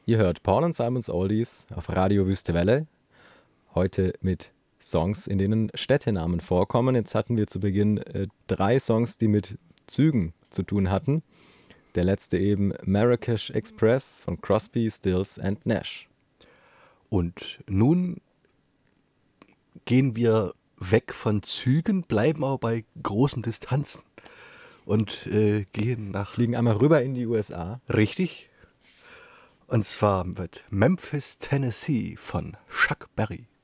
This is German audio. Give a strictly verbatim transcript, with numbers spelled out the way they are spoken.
Ihr hört Paul und Simons Oldies auf Radio Wüste Welle. Heute mit Songs, in denen Städtenamen vorkommen. Jetzt hatten wir zu Beginn äh, drei Songs, die mit Zügen zu tun hatten. Der letzte eben Marrakesh Express von Crosby, Stills and Nash. Und nun gehen wir weg von Zügen, bleiben aber bei großen Distanzen und äh, gehen nach... Fliegen einmal rüber in die U S A. Richtig. Und zwar mit Memphis, Tennessee von Chuck Berry.